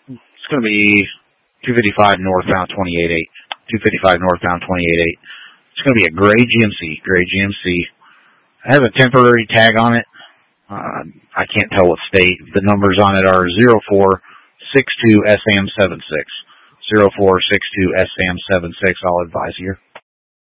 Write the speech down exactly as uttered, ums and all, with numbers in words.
It's going to be two fifty-five northbound twenty-eight eight. two fifty-five northbound twenty-eight eight. It's going to be a gray G M C. Gray G M C. It has a temporary tag on it. Uh, I can't tell what state. The numbers on it are zero four six two S A M seven six. zero four six two S A M seven six. I'll advise you.